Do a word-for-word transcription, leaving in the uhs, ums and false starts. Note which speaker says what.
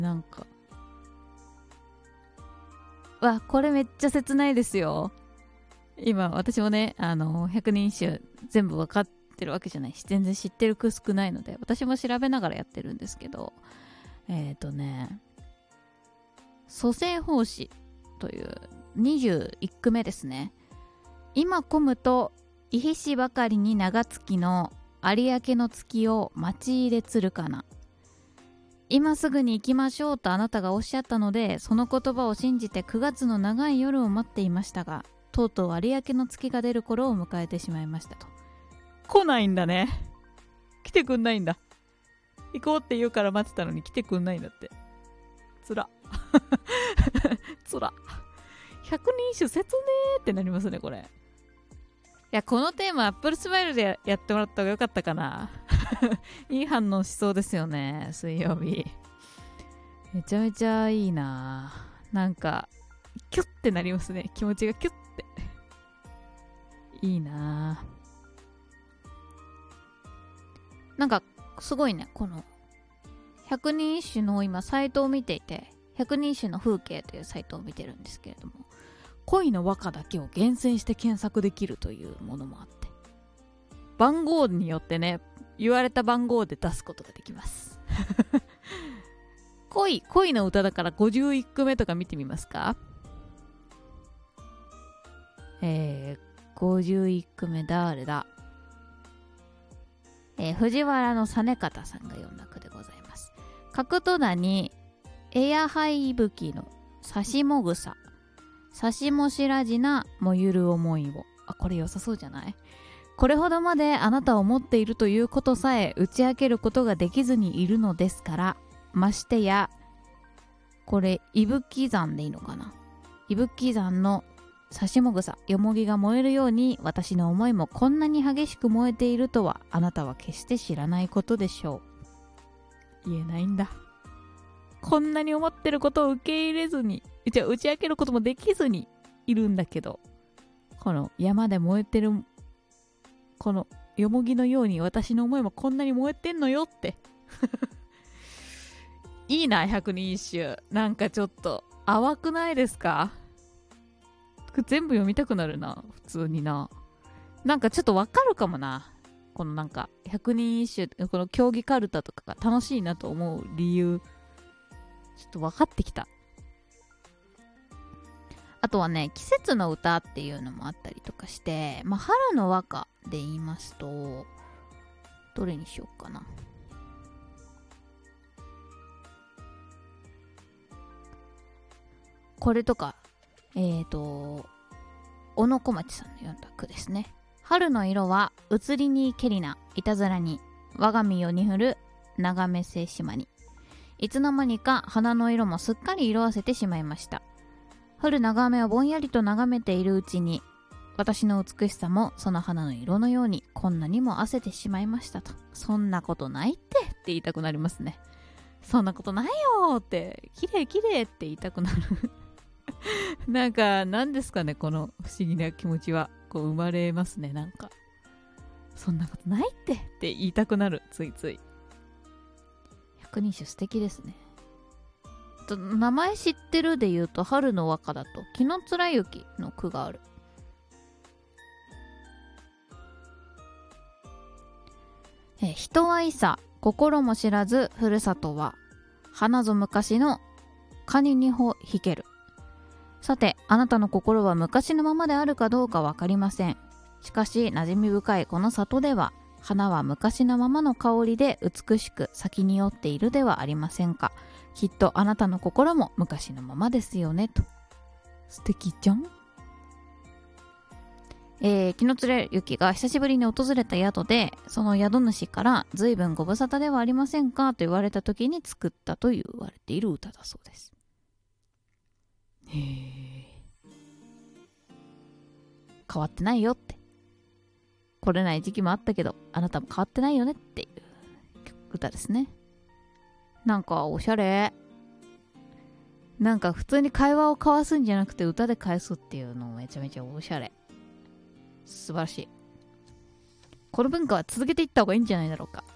Speaker 1: なんかわ、これめっちゃ切ないですよ。今私もね、あの百人一首全部分かってるわけじゃないし、全然知ってる句少ないので、私も調べながらやってるんですけど、えっとね蘇生法師というにじゅういち句目ですね。今込むといひしばかりに長月の有明の月を待ち入れつるかな。今すぐに行きましょうとあなたがおっしゃったので、その言葉を信じてくがつの長い夜を待っていましたが、とうとう有明の月が出る頃を迎えてしまいましたと。来ないんだね。来てくんないんだ。行こうって言うから待ってたのに来てくんないんだって。つらつら。百人一首切ねーってなりますねこれ。いや、このテーマアップルスマイルでやってもらった方がよかったかな。いい反応しそうですよね、水曜日。めちゃめちゃいいな。なんかキュッてなりますね、気持ちがキュッて。いいな。なんかすごいね、この百人一首の今サイトを見ていて、百人一首の風景というサイトを見てるんですけれども、恋の和歌だけを厳選して検索できるというものもあって、番号によってね、言われた番号で出すことができます恋恋の歌だからごじゅういち句目とか見てみますか。えー、ごじゅういち句目誰だ。えー、藤原の実方さんが読んだ句でございます。角戸田にエアハイブキのさしもぐさ、さしもしらじなもゆる思いを。あ、これ良さそうじゃない？これほどまであなたを持っているということさえ打ち明けることができずにいるのですから、ましてや、これ伊吹山でいいのかな、伊吹山のさしもぐさ、よもぎが燃えるように私の思いもこんなに激しく燃えているとはあなたは決して知らないことでしょう。言えないんだ。こんなに思ってることを受け入れずに、じゃあ打ち明けることもできずにいるんだけど、この山で燃えてるこのよもぎのように私の思いもこんなに燃えてんのよっていいな、百人一首。なんかちょっと淡くないですか。全部読みたくなるな、普通にな。なんかちょっとわかるかもな、このなんか百人一首、この競技カルタとかが楽しいなと思う理由、ちょっと分かってきた。あとはね、季節の歌っていうのもあったりとかして、まあ、春の和歌で言いますと、どれにしようかな。これとか、えっと、小野小町さんの読んだ句ですね。春の色は移りにけりな、いたずらに、我が身よに降る、眺めせ島に。いつの間にか花の色もすっかり色あせてしまいました。降る長雨をぼんやりと眺めているうちに、私の美しさもその花の色のようにこんなにも褪せてしまいましたと。そんなことないってって言いたくなりますね。そんなことないよって、綺麗綺麗って言いたくなるなんか何ですかね、この不思議な気持ちはこう生まれますね。なんかそんなことないってって言いたくなる、ついつい。百人一首素敵ですね。と名前知ってるで言うと、春の和歌だと紀貫之の句がある。え人はいさ心も知らずふるさとは、花ぞ昔の蟹にほ引ける。さてあなたの心は昔のままであるかどうかわかりません。しかし馴染み深いこの里では、花は昔のままの香りで美しく咲き匂っているではありませんか。きっとあなたの心も昔のままですよねと。素敵じゃん。えー、紀貫之が久しぶりに訪れた宿で、その宿主から随分ご無沙汰ではありませんかと言われた時に作ったと言われている歌だそうです。へー、変わってないよって、来れない時期もあったけどあなたも変わってないよねっていう歌ですね。なんかおしゃれ。なんか普通に会話を交わすんじゃなくて歌で返すっていうのめちゃめちゃおしゃれ。素晴らしい。この文化は続けていった方がいいんじゃないだろうか。